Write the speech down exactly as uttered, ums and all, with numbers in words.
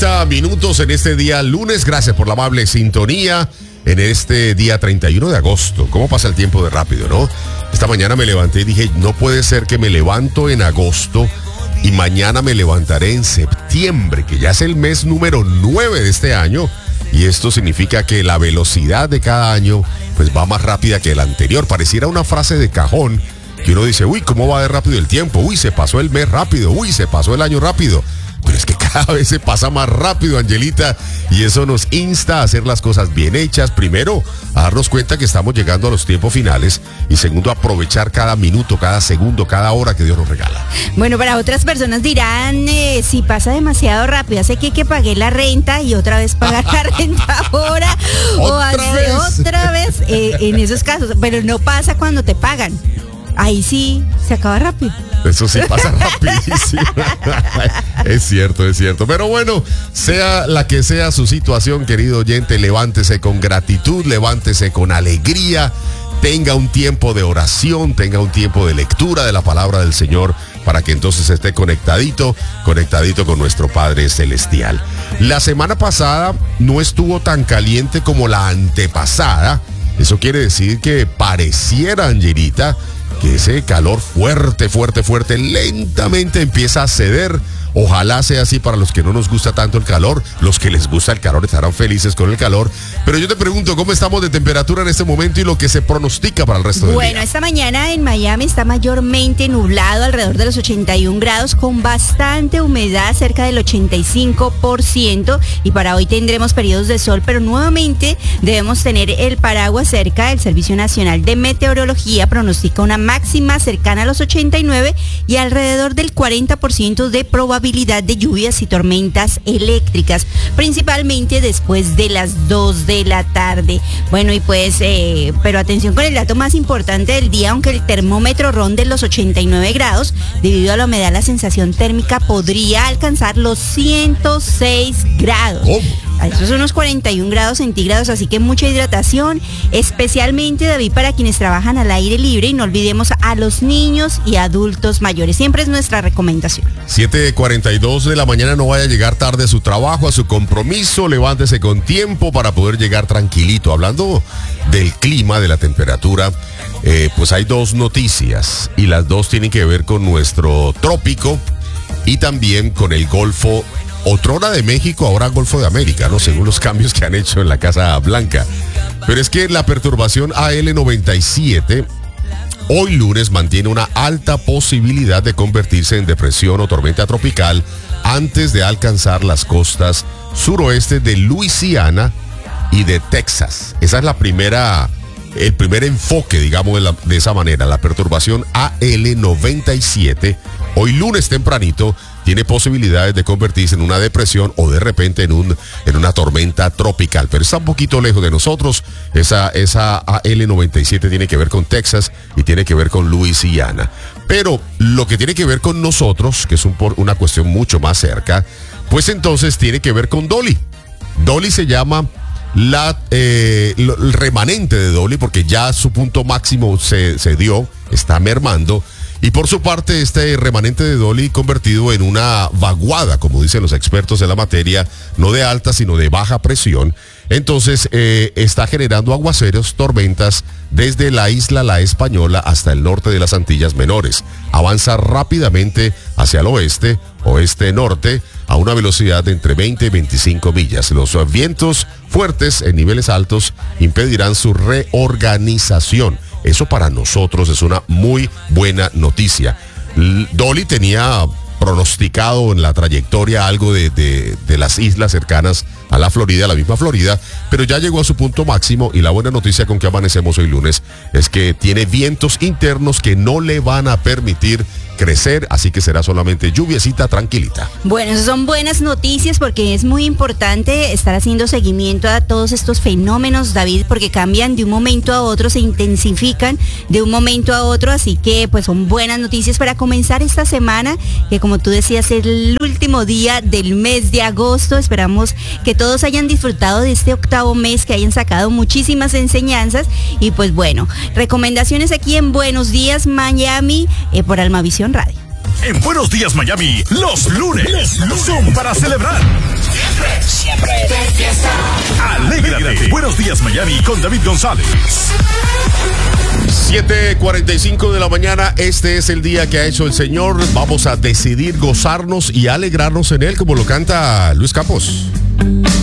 treinta minutos en este día lunes. Gracias por la amable sintonía en este día treinta y uno de agosto. ¿Cómo pasa el tiempo de rápido, no? Esta mañana me levanté y dije, no puede ser que me levanto en agosto y mañana me levantaré en septiembre, que ya es el mes número nueve de este año. Y esto significa que la velocidad de cada año pues va más rápida que el anterior. Pareciera una frase de cajón que uno dice, uy, ¿cómo va de rápido el tiempo? Uy, se pasó el mes rápido, uy, se pasó el año rápido. Pero es que cada vez se pasa más rápido, Angelita, y eso nos insta a hacer las cosas bien hechas. Primero, a darnos cuenta que estamos llegando a los tiempos finales, y segundo, aprovechar cada minuto, cada segundo, cada hora que Dios nos regala. Bueno, para otras personas dirán, eh, si pasa demasiado rápido, hace que, que pagué la renta y otra vez pagar la renta ahora, o hace vez? otra vez, eh, en esos casos, pero no pasa cuando te pagan. Ahí sí, se acaba rápido. Eso sí pasa rapidísimo. Es cierto, es cierto. Pero bueno, sea la que sea su situación, querido oyente, levántese con gratitud, levántese con alegría, tenga un tiempo de oración, tenga un tiempo de lectura de la palabra del Señor, para que entonces esté conectadito, conectadito con nuestro Padre Celestial. La semana pasada no estuvo tan caliente como la antepasada. Eso quiere decir que pareciera, Angelita, que ese calor fuerte, fuerte, fuerte, lentamente empieza a ceder. Ojalá sea así para los que no nos gusta tanto el calor. Los que les gusta el calor estarán felices con el calor. Pero yo te pregunto, ¿cómo estamos de temperatura en este momento y lo que se pronostica para el resto del día? Bueno, esta mañana en Miami está mayormente nublado, alrededor de los ochenta y un grados, con bastante humedad, cerca del ochenta y cinco por ciento. Y para hoy tendremos periodos de sol, pero nuevamente debemos tener el paraguas cerca. El Servicio Nacional de Meteorología pronostica una máxima cercana a los ochenta y nueve y alrededor del cuarenta por ciento de probabilidad de lluvias y tormentas eléctricas, principalmente después de las dos de la tarde. Bueno, y pues, eh, pero atención con el dato más importante del día, aunque el termómetro ronde los ochenta y nueve grados, debido a la humedad, la sensación térmica podría alcanzar los ciento seis grados. Oh. Eso son unos cuarenta y un grados centígrados, así que mucha hidratación, especialmente, David, para quienes trabajan al aire libre, y no olvidemos a los niños y adultos mayores. Siempre es nuestra recomendación. siete cuarenta y dos de la mañana, no vaya a llegar tarde a su trabajo, a su compromiso, levántese con tiempo para poder llegar tranquilito. Hablando del clima, de la temperatura, eh, pues hay dos noticias, y las dos tienen que ver con nuestro trópico y también con el Golfo. Otrora de México, ahora Golfo de América, ¿no? Según los cambios que han hecho en la Casa Blanca. Pero es que la perturbación A L noventa y siete hoy lunes mantiene una alta posibilidad de convertirse en depresión o tormenta tropical antes de alcanzar las costas suroeste de Luisiana y de Texas. Esa es la primera, el primer enfoque, digamos, de, la, de esa manera. La perturbación A L noventa y siete, hoy lunes tempranito, tiene posibilidades de convertirse en una depresión o de repente en, un, en una tormenta tropical. Pero está un poquito lejos de nosotros. Esa, esa A L noventa y siete tiene que ver con Texas y tiene que ver con Luisiana. Pero lo que tiene que ver con nosotros, que es un, una cuestión mucho más cerca, pues entonces tiene que ver con Dolly. Dolly se llama la, eh, el remanente de Dolly, porque ya su punto máximo se, se dio, está mermando. Y por su parte, este remanente de Dolly convertido en una vaguada, como dicen los expertos de la materia, no de alta, sino de baja presión. Entonces, eh, está generando aguaceros, tormentas, desde la isla La Española hasta el norte de las Antillas Menores. Avanza rápidamente hacia el oeste, oeste-norte, a una velocidad de entre veinte y veinticinco millas. Los vientos fuertes en niveles altos impedirán su reorganización. Eso para nosotros es una muy buena noticia. Dolly tenía pronosticado en la trayectoria algo de, de, de las islas cercanas a la Florida, la misma Florida, pero ya llegó a su punto máximo, y la buena noticia con que amanecemos hoy lunes es que tiene vientos internos que no le van a permitir crecer, así que será solamente lluviecita tranquilita. Bueno, esas son buenas noticias, porque es muy importante estar haciendo seguimiento a todos estos fenómenos, David, porque cambian de un momento a otro, se intensifican de un momento a otro, así que pues son buenas noticias para comenzar esta semana, que como tú decías es el último día del mes de agosto. Esperamos que todos hayan disfrutado de este octavo mes, que hayan sacado muchísimas enseñanzas, y pues bueno, recomendaciones aquí en Buenos Días Miami, eh, por Almavisión Radio. En Buenos Días Miami, los lunes, los lunes son para celebrar. Intégrate. Buenos días, Miami, con David González. siete cuarenta y cinco de la mañana, este es el día que ha hecho el Señor. Vamos a decidir gozarnos y alegrarnos en él, como lo canta Luis Campos.